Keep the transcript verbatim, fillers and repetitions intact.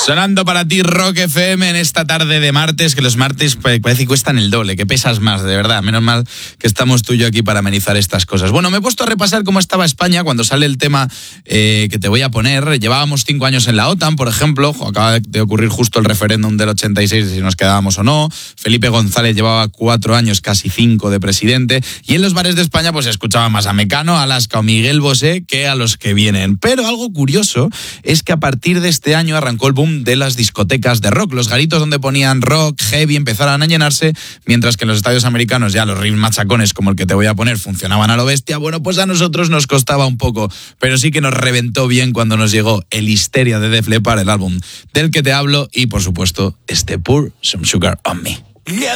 Sonando para ti Rock F M en esta tarde de martes, que los martes parece que cuestan el doble, que pesas más, de verdad. Menos mal que estamos tú y yo aquí para amenizar estas cosas. Bueno, me he puesto a repasar cómo estaba España cuando sale el tema eh, que te voy a poner. Llevábamos cinco años en la OTAN, por ejemplo. Acaba de ocurrir justo el referéndum del ochenta y seis de si nos quedábamos o no. Felipe González llevaba cuatro años, casi cinco, de presidente. Y en los bares de España pues se escuchaba más a Mecano, a Alaska o Miguel Bosé que a los que vienen. Pero algo curioso es que a partir de este año arrancó el boom de las discotecas de rock. Los garitos donde ponían rock, heavy, empezaron a llenarse, mientras que en los estadios americanos ya los ritmos machacones como el que te voy a poner funcionaban a lo bestia. Bueno, pues a nosotros nos costaba un poco, pero sí que nos reventó bien cuando nos llegó el Histeria de Def Leppard, el álbum del que te hablo, y por supuesto este Pour Some Sugar on Me. Yeah,